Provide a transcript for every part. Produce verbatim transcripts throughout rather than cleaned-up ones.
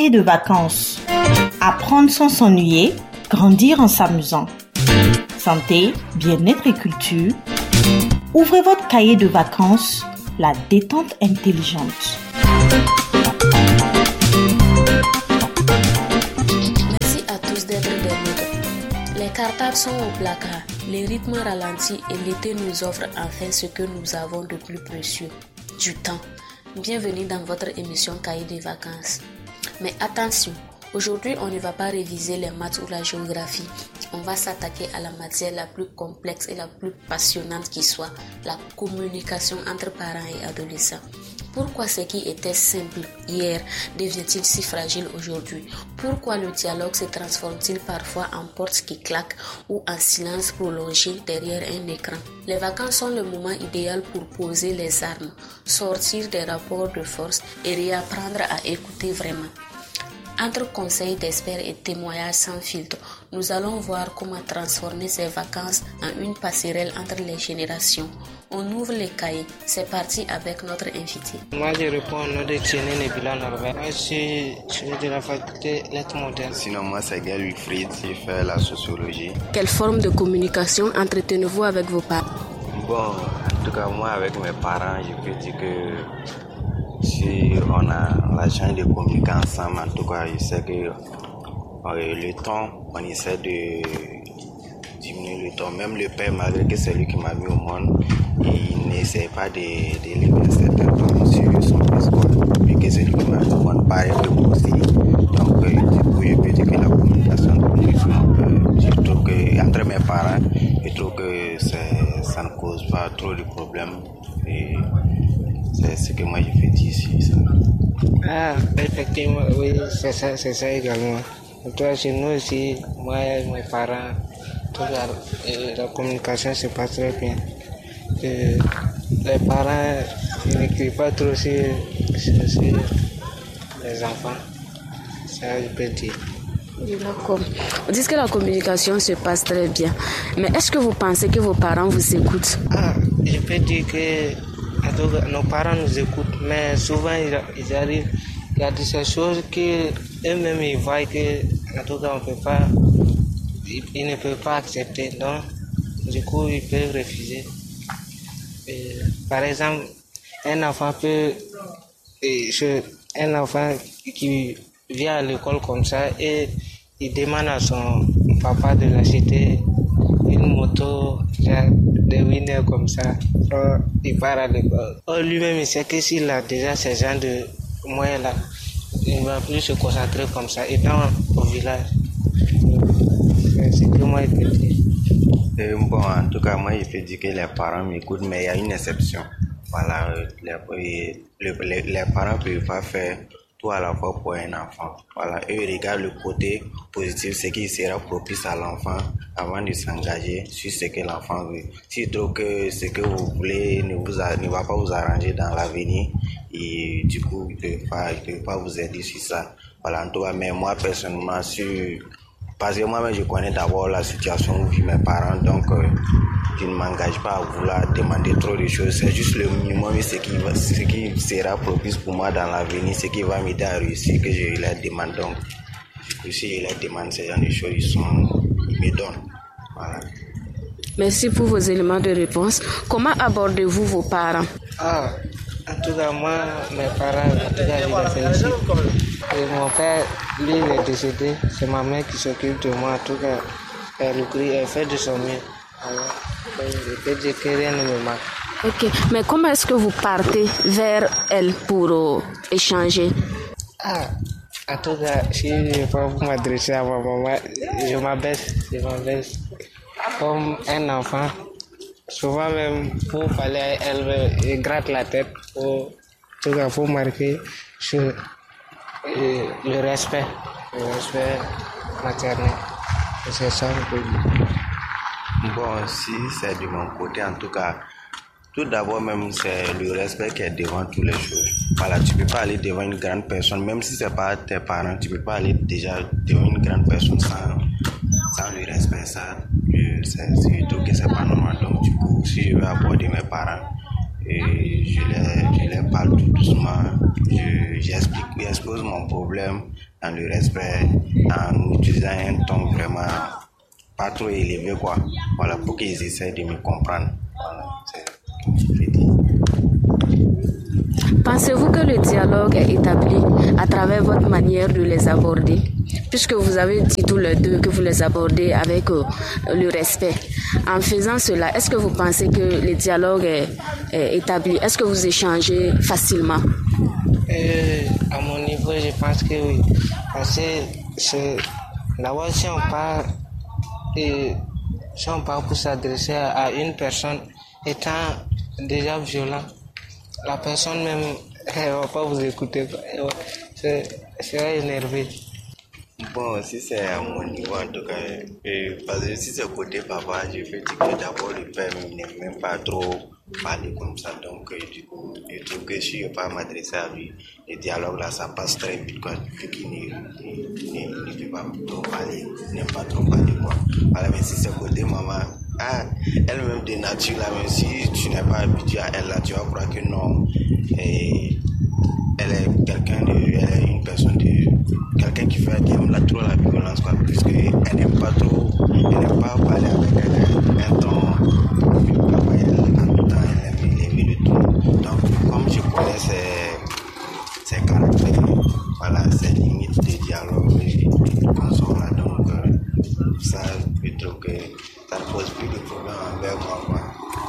cahier de vacances. Apprendre sans s'ennuyer, grandir en s'amusant. Santé, bien-être et culture. Ouvrez votre cahier de vacances, la détente intelligente. Merci à tous d'être des nôtres. Les cartables sont au placard, les rythmes ralentis et l'été nous offre enfin ce que nous avons de plus précieux, du temps. Bienvenue dans votre émission Cahier des vacances. Mais attention, aujourd'hui on ne va pas réviser les maths ou la géographie. On va s'attaquer à la matière la plus complexe et la plus passionnante qui soit, la communication entre parents et adolescents. Pourquoi ce qui était simple hier devient-il si fragile aujourd'hui? Pourquoi le dialogue se transforme-t-il parfois en porte qui claque ou en silence prolongé derrière un écran? Les vacances sont le moment idéal pour poser les armes, sortir des rapports de force et réapprendre à écouter vraiment. Entre conseils d'experts et témoignages sans filtre, nous allons voir comment transformer ces vacances en une passerelle entre les générations. On ouvre les cahiers. C'est parti avec notre invité. Moi, je réponds au nom de Thierry Nebula Norbert. Moi, je suis, je suis de la faculté lettres modernes. Sinon, moi, c'est Gaël Wilfried, je fais la sociologie. Quelle forme de communication entretenez-vous avec vos parents? Bon, en tout cas, moi, avec mes parents, je peux dire que si on a la chance de communiquer ensemble, en tout cas, je sais que euh, le temps, on essaie de diminuer le temps. Même le père, malgré que c'est lui qui m'a mis au monde, il n'essaie pas de, de limiter certains temps sur son fils, vu que c'est lui qui m'a mis au monde, pareil que moi aussi. Donc, euh, du coup, je peux dire que la communication, euh, je trouve que, entre mes parents, je trouve que c'est, ça ne cause pas trop de problèmes. Et c'est ce que moi je fais ici. Ça. Ah, effectivement, oui, c'est ça, c'est ça également. En tout cas, chez nous aussi, moi et mes parents, toute la, la communication se passe très bien. Et les parents n'écrivent pas trop sur, sur, sur les enfants, ça je peux dire. D'accord. Vous dites que la communication se passe très bien. Mais est-ce que vous pensez que vos parents vous écoutent? Ah, je peux dire que nos parents nous écoutent, mais souvent ils, ils arrivent, il y a de ces choses qu'eux-mêmes ils voient que, en tout cas, on peut pas, ils, ils ne peuvent pas accepter, donc du coup ils peuvent refuser. Et, par exemple, un enfant peut, et je, un enfant qui vient à l'école comme ça et il demande à son papa de l'acheter une moto, des winners comme ça, or, il part à l'école. Or, lui-même, il sait que s'il a déjà ces gens de moyens-là, il ne va plus se concentrer comme ça, étant au village. C'est ce que moi, je peux dire. Et bon, en tout cas, moi, je peux dire que les parents m'écoutent, mais il y a une exception. Voilà, les, les, les parents ne peuvent pas faire tout à la fois pour un enfant. Voilà, eux regardent le côté positif, ce qui sera propice à l'enfant avant de s'engager sur ce que l'enfant veut. Si trouve que ce que vous voulez ne, vous a, ne va pas vous arranger dans l'avenir, et du coup, ils ne peuvent pas, ils peuvent pas vous aider sur ça. Voilà, en tout cas, mais moi, personnellement, sur, parce que moi-même, je connais d'abord la situation où vivent mes parents, donc euh, je ne m'engage pas à vouloir demander trop de choses. C'est juste le minimum, ce qui, va, ce qui sera propice pour moi dans l'avenir, ce qui va m'aider à réussir, que je leur demande. Donc, si je leur demande ces genre de choses, ils, sont, ils me donnent. Voilà. Merci pour vos éléments de réponse. Comment abordez-vous vos parents? Ah, en tout cas, moi, mes parents, en tout cas, je les félicite. Et mon père, lui, il est décédé. C'est ma mère qui s'occupe de moi. En tout cas, elle, elle fait de son mieux. Alors, je peux dire que rien ne me manque. Ok, mais comment est-ce que vous partez vers elle pour euh, échanger? Ah, en tout cas, si je ne vais pas vous m'adresser à ma maman, je m'abaisse, je m'abaisse comme un enfant. Souvent même, pour parler à elle, elle gratte la tête. Pour, en tout cas, pour marquer sur euh, le respect, le respect maternel. C'est ça que je peux dire. Bon, si c'est de mon côté, en tout cas, tout d'abord même, c'est le respect qui est devant toutes les choses. Voilà, tu ne peux pas aller devant une grande personne, même si ce n'est pas tes parents, tu ne peux pas aller déjà devant une grande personne sans, sans le respect. Ça, je, c'est, je trouve que ce n'est pas normal. Donc, du coup, si je veux aborder mes parents, et je, les, je les parle tout doucement, je, j'explique j'expose mon problème dans le respect, en utilisant un ton vraiment pas trop élevé, quoi. Voilà, pour qu'ils essaient de me comprendre. Voilà, c'est ce que je dis. Pensez-vous que le dialogue est établi à travers votre manière de les aborder? Puisque vous avez dit tous les deux que vous les abordez avec euh, le respect. En faisant cela, est-ce que vous pensez que le dialogue est, est établi? Est-ce que vous échangez facilement? Euh, à mon niveau, je pense que oui. Parce que c'est, d'abord, si on parle, et, si on parle pour s'adresser à une personne étant déjà violent, la personne même, elle ne va pas vous écouter. Elle va, c'est, c'est va énerver. Bon, si c'est à mon niveau en tout cas, euh, parce que si c'est côté papa, je fais dire que d'abord le père n'aime même pas trop parler comme ça, donc euh, du coup, je trouve que si je ne vais pas m'adresser à lui, le dialogue là, ça passe très vite, quoi, vu qu'il ne, ne, ne veut pas trop parler, n'aime pas trop parler, quoi. Voilà, mais si c'est côté maman, ah, elle-même de nature là, même si tu n'es pas habitué à elle là, tu vas croire que non, et elle est quelqu'un de, elle est une personne de, quelqu'un qui fait qui aime la, trop la violence, quoi, puisque elle n'aime pas trop, elle n'aime pas parler avec un, un ton, elle, en tout temps, elle aime élever le ton. Donc, comme je connais ses, ses caractères, voilà, ses limites de dialogue et comme ça, là, donc, euh, ça, je trouve que ça ne pose plus de problème envers moi, quoi.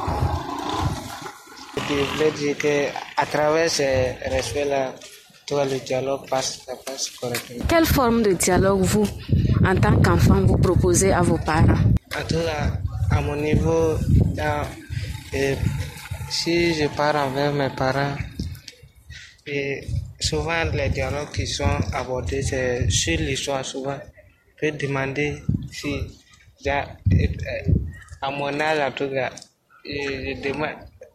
Je voulais dire qu'à travers ces respects-là, le dialogue passe, ça passe correctement. Quelle forme de dialogue vous, en tant qu'enfant, vous proposez à vos parents? En tout cas, à mon niveau, là, et, si je parle envers mes parents, et souvent les dialogues qui sont abordés, c'est sur l'histoire. Souvent, je peux demander si, à mon âge, en tout cas, je, je demande,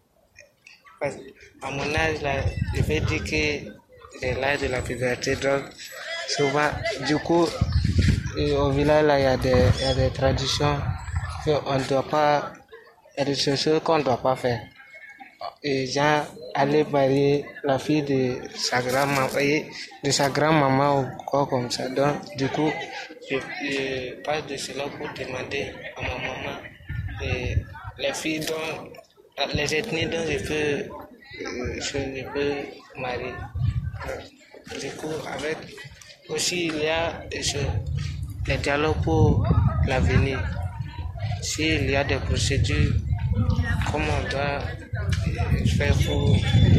à mon âge, là, je vais dire que c'est l'âge de la puberté, donc souvent, du coup, au village, là, il y a des, il y a des traditions qu'on ne doit pas, il y a des choses qu'on ne doit pas faire. Et genre, aller marier la fille de sa grand-maman, de sa grand-maman ou quoi comme ça. Donc, du coup, je, je passe de cela pour demander à ma maman et les filles dont, les ethnies dont je peux, je, je peux marier. Du coup, avec aussi, il y a les dialogues pour l'avenir. S'il y a des procédures, comment on doit faire pour.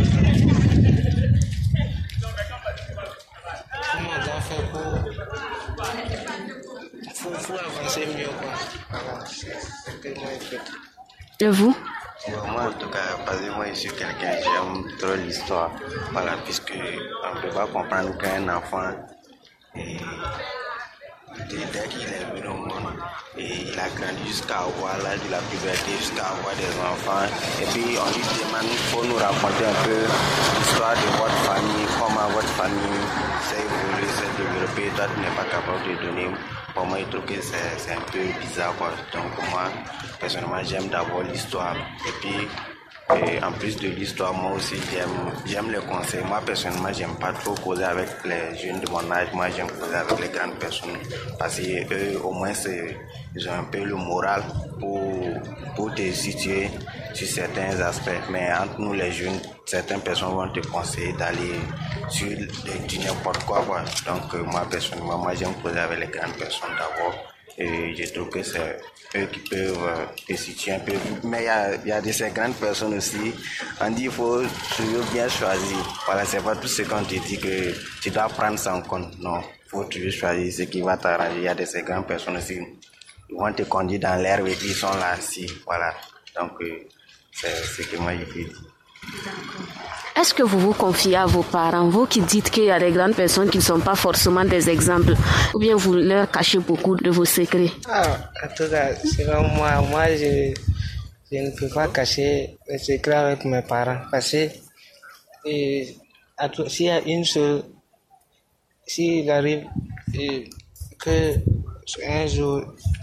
Comment on doit faire pour. Pour, pour avancer mieux, quoi. Voilà, c'est ce que moi je fais. Et vous? Bon, moi, en tout cas, parce que moi, je suis quelqu'un, j'aime trop l'histoire. Voilà, puisque on ne peut pas comprendre qu'un enfant, et, dès qu'il est venu au monde, et il a grandi jusqu'à avoir l'âge de la puberté, jusqu'à avoir des enfants. Et puis, on lui demande, il faut nous raconter un peu l'histoire de votre famille, comment votre famille s'est évoluée, s'est développée. Toi, tu n'es pas capable de donner. Pour moi, je trouve que c'est, c'est un peu bizarre, quoi. Donc, moi, personnellement, j'aime d'abord l'histoire. Et puis, et en plus de l'histoire, moi aussi, j'aime, j'aime les conseils. Moi, personnellement, j'aime pas trop causer avec les jeunes de mon âge. Moi, j'aime causer avec les grandes personnes. Parce qu'eux, au moins, c'est, ils ont un peu le moral pour, pour te situer sur certains aspects. Mais entre nous, les jeunes, certaines personnes vont te conseiller d'aller sur du n'importe quoi, quoi. Donc, euh, moi, personnellement, moi, j'aime causer avec les grandes personnes d'abord. Et je trouve que c'est eux qui peuvent euh, te situer un peu. Mais il y a, y a de ces grandes personnes aussi. On dit qu'il faut toujours bien choisir. Voilà, c'est pas tout ce qu'on te dit que tu dois prendre ça en compte. Non, il faut toujours choisir ce qui va t'arranger. Il y a de ces grandes personnes aussi. Ils vont te conduire dans l'herbe et puis ils sont là aussi. Voilà. Donc, euh, c'est ce que moi je peux dire. Est-ce que vous vous confiez à vos parents, vous qui dites qu'il y a des grandes personnes qui ne sont pas forcément des exemples, ou bien vous leur cachez beaucoup de vos secrets? Ah, en tout cas, selon moi, moi je, je ne peux pas cacher les secrets avec mes parents parce que et, s'il y a une chose, s'il arrive et, que un jour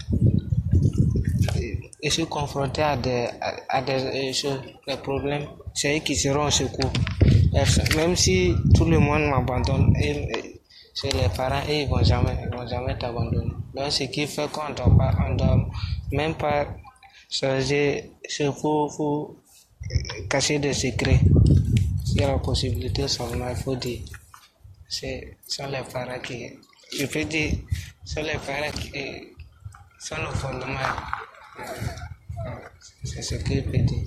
je suis confronté à des, à, à des, choses, des problèmes, c'est eux qui seront au secours. Même si tout le monde m'abandonne, et, et, chez les parents, et ils vont jamais, ils vont jamais t'abandonner. Donc, ce qui fait qu'on ne doit pas, on doit même pas changer, il faut, faut cacher des secrets. S'il y a la possibilité, seulement il faut dire. C'est, sont les parents qui, je peux dire, sont les parents qui sont le fondement. C'est ce que je peux dire.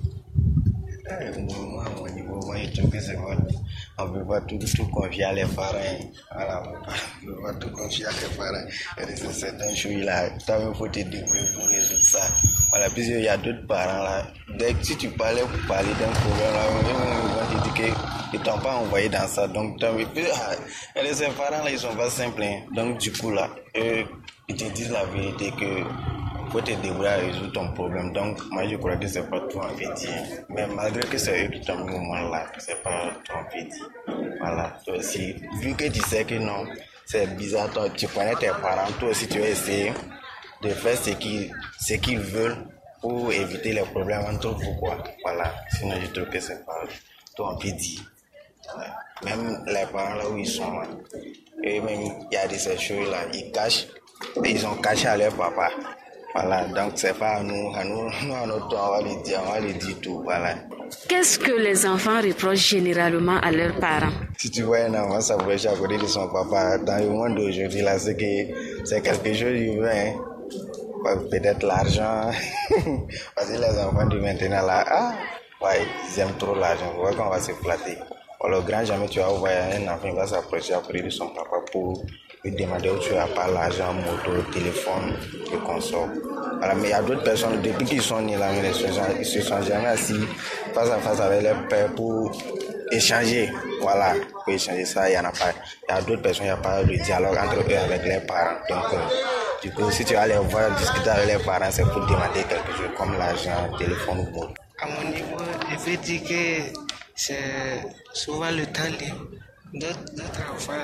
Moi, au niveau, moi, je trouve que c'est bon. On ne peut pas tout, tout confier à les parents. Voilà, on ne peut pas tout confier à les parents. C'est certaines choses là. Toi-même, il faut te débrouiller pour résoudre ça. Voilà, puis il y a d'autres parents là. Dès que si tu parlais pour parler d'un problème là, ils vont te dire qu'ils ne t'ont pas envoyé dans ça. Donc, toi, puis, ah, ces parents là, ils ne sont pas simples. Hein. Donc, du coup là, eux, ils te disent la vérité que faut te débrouiller à résoudre ton problème. Donc, moi, je crois que c'est pas tout en fait dit. Mais malgré que c'est eux qui t'ont mis au monde là, c'est pas tout en fait dit. Voilà. Toi aussi, vu que tu sais que non, c'est bizarre, toi, tu connais tes parents, toi aussi, tu vas essayer de faire ce qu'ils, ce qu'ils veulent pour éviter les problèmes entre vous, quoi. Voilà. Sinon, je trouve que c'est pas tout en fait dit. Voilà. Même les parents là où ils sont, là, et même, il y a des choses là, ils cachent, ils ont caché à leur papa. Voilà, donc c'est pas à nous, à nous, nous à notre tour, on va les dire, on va les dire tout, voilà. Qu'est-ce que les enfants reprochent généralement à leurs parents? Si tu vois un enfant s'approcher à côté de son papa, dans le monde d'aujourd'hui, là, c'est que c'est quelque chose qui veut, hein. Peut-être l'argent, parce que les enfants de maintenant, là, ah, ouais, ils aiment trop l'argent, on voit qu'on va se flatter. Alors, grand jamais tu vas voir un enfant qui va s'approcher à côté de son papa pour lui demander où tu as pas l'argent, moto, téléphone, et console. Voilà, mais il y a d'autres personnes, depuis qu'ils sont nés là, ils ne se sont jamais assis face à face avec leur père pour échanger. Voilà, pour échanger ça, il n'y en a pas. Il y a d'autres personnes, il n'y a pas de dialogue entre eux avec leurs parents. Donc, euh, du coup, si tu vas les voir discuter avec leurs parents, c'est pour demander quelque chose comme l'argent, téléphone ou moto. À mon niveau, je veux dire que c'est souvent le temps libre. D'autres, d'autres enfants,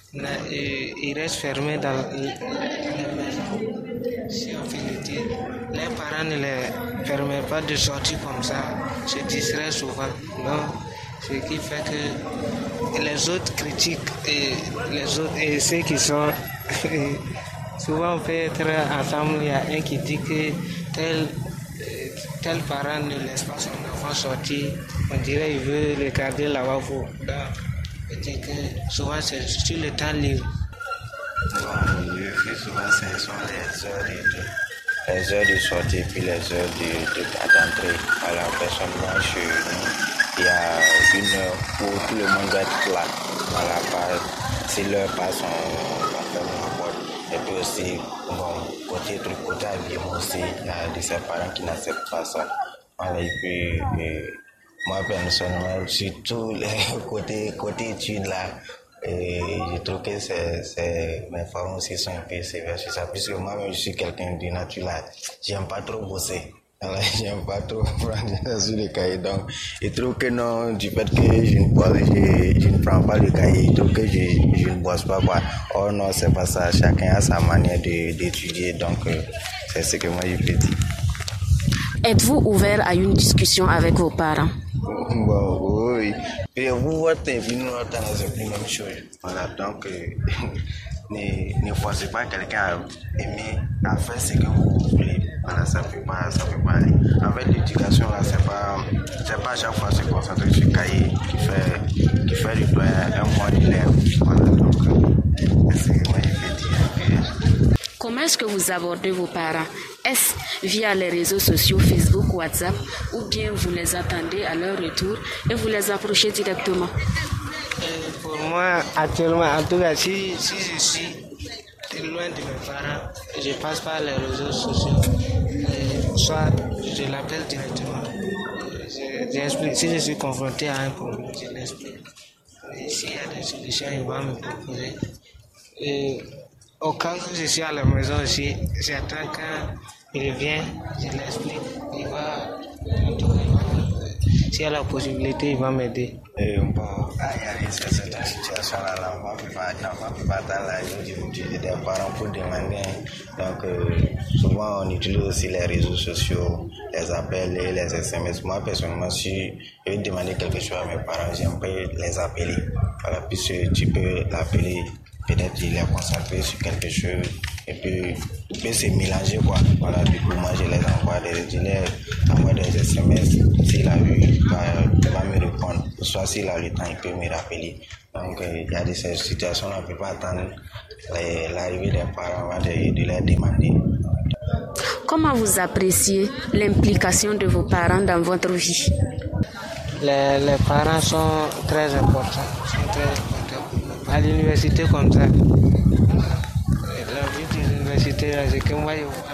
ils restent fermés dans la maison. Si on fait le dire, les parents ne les permettent pas de sortir comme ça, se distraient souvent. Donc, ce qui fait que les autres critiquent et les autres et ceux qui sont souvent on peut être ensemble. Il y a un qui dit que tel tel parent ne laisse pas son enfant sortir, on dirait qu'il veut le garder là-bas pour. C'est que souvent c'est sur le temps libre. Bon, le plus souvent ce sont les heures de, les heures de sortie puis les heures de, de, d'entrée. Voilà, personnellement chez nous, il y a une heure où tout le monde doit être là. Voilà, pas, si l'heure passe, on va fermer la porte. Et puis aussi, bon, côté truc, côté habillement aussi, il y a de ces parents qui n'acceptent pas ça. Voilà, et puis, et, moi personnellement, surtout les côté, côté études là, et je trouve que c'est, c'est, mes parents aussi sont un peu sévères sur ça, puisque moi-même je suis quelqu'un de nature là, j'aime pas trop bosser. Alors, j'aime pas trop prendre sur le cahier, donc je trouve que non, du fait que je ne, bosse, je, je ne prends pas le cahier, je trouve que je, je ne bosse pas, quoi. Oh non, c'est pas ça, chacun a sa manière de, d'étudier, donc euh, c'est ce que moi je peux dire. Êtes-vous ouvert à une discussion avec vos parents? Bon, oui. Et vous, votre vie, nous, c'est plus la même chose. Voilà, donc, euh, ne, ne forcez pas quelqu'un à aimer, à faire ce que vous voulez. Voilà, ça ne peut pas, ça peut pas aller. En fait, l'éducation, là, c'est pas, c'est pas à chaque fois se concentrer sur le cahier qui fait, qui fait du doigt un mois d'élève. Voilà, donc, c'est ce que moi, je vais dire. Comment est-ce que vous abordez vos parents? Est-ce via les réseaux sociaux, Facebook, WhatsApp, ou bien vous les attendez à leur retour et vous les approchez directement? Euh, pour moi, actuellement, en tout cas, si, si je suis loin de mes parents, je passe par les réseaux sociaux, euh, soit je l'appelle directement. Je, j'explique. Si je suis confronté à un problème, je l'explique. Et s'il y a des solutions, il va me proposer. Et, au cas où je suis à la maison aussi, j'attends quand il vient, je l'explique, il va, s'il y a la possibilité, il va m'aider. Et bon, il y a cette situation-là, l'enfant ne peut pas attendre la journée des parents pour demander. Donc, euh, souvent, on utilise aussi les réseaux sociaux, les appels et les S M S. Moi, personnellement, si je veux demander quelque chose à mes parents, j'aimerais les appeler. Voilà, puisque tu peux l'appeler, peut-être il est concentré sur quelque chose, et puis il peut se mélanger, quoi. Voilà, du coup, moi, je les envoie des dîners, envoie des S M S. S'il a vu, il va, il va me répondre. Soit s'il a le temps, il peut me rappeler. Donc, euh, il y a des situations, on ne peut pas attendre les, l'arrivée des parents avant de, de leur demander. Comment vous appréciez l'implication de vos parents dans votre vie? Les, les parents sont très importants. Sont très importants. À l'université comme ça. La vie de l'université, c'est que moi, je